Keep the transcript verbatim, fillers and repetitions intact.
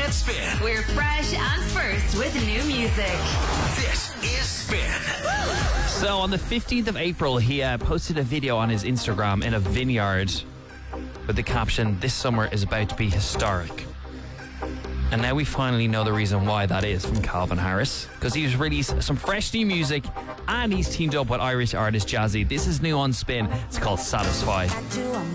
Get Spin. We're fresh and first with new music. This is Spin. So on the fifteenth of April, he uh, posted a video on his Instagram in a vineyard with the caption, "This summer is about to be historic." And now we finally know the reason why that is from Calvin Harris, because he's released some fresh new music and he's teamed up with Irish artist Jazzy. This is new on Spin. It's called Satisfy.